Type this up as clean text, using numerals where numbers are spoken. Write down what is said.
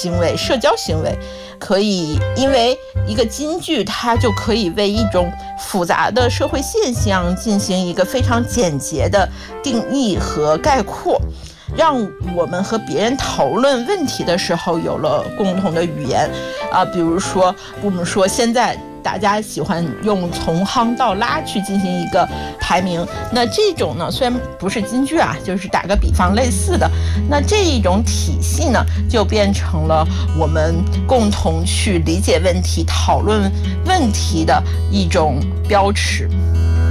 行为、社交行为，可以因为一个金句，它就可以为一种复杂的社会现象进行一个非常简洁的定义和概括，让我们和别人讨论问题的时候有了共同的语言比如说我们说现在大家喜欢用从夯到拉去进行一个排名，那这种呢虽然不是金句就是打个比方类似的，那这一种体系呢就变成了我们共同去理解问题、讨论问题的一种标尺。